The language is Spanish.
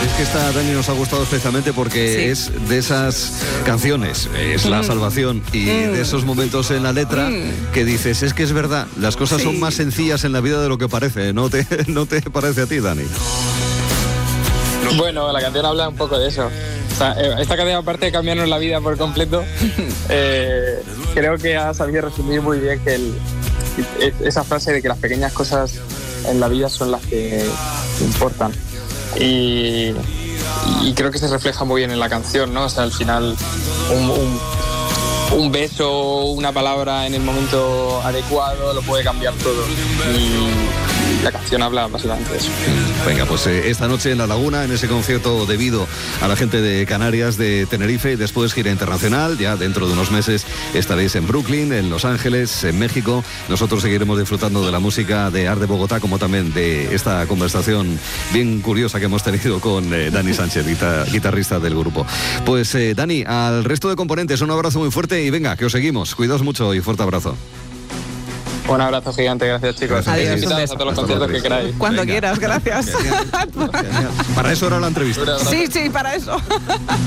es que esta Dani nos ha gustado especialmente porque es de esas canciones, es la salvación y de esos momentos en la letra que dices, es que es verdad, las cosas son más sencillas en la vida de lo que parece, ¿no te parece a ti, Dani? Bueno, la canción habla un poco de eso. O sea, esta canción, aparte de cambiarnos la vida por completo, creo que ha sabido resumir muy bien que esa frase de que las pequeñas cosas en la vida son las que importan. Y creo que se refleja muy bien en la canción, ¿no? O sea, al final un beso, una palabra en el momento adecuado lo puede cambiar todo. Y la canción habla básicamente de eso. Venga, pues esta noche en La Laguna, en ese concierto debido a la gente de Canarias, de Tenerife, y después gira internacional. Ya dentro de unos meses estaréis en Brooklyn, en Los Ángeles, en México. Nosotros seguiremos disfrutando de la música de Art de Bogotá, como también de esta conversación bien curiosa que hemos tenido con Dani Sánchez, guitarrista del grupo. Pues Dani, al resto de componentes, un abrazo muy fuerte y venga, que os seguimos. Cuidaos mucho y fuerte abrazo. Un abrazo gigante, gracias chicos. Adiós, invitados a todos los conciertos que queráis. Cuando quieras, gracias. Genial. Para eso era la entrevista. Sí, para eso.